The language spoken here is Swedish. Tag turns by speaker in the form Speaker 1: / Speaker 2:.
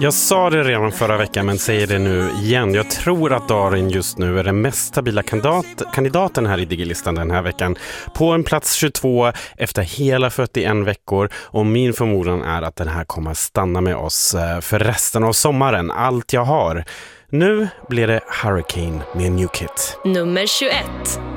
Speaker 1: Jag sa det redan förra veckan men säger det nu igen. Jag tror att Darin just nu är den mest stabila kandidaten här i Digilistan den här veckan. På en plats 22 efter hela 41 veckor. Och min förmodan är att den här kommer stanna med oss för resten av sommaren. Allt jag har. Nu blir det Hurricane med New Kid.
Speaker 2: Nummer 21.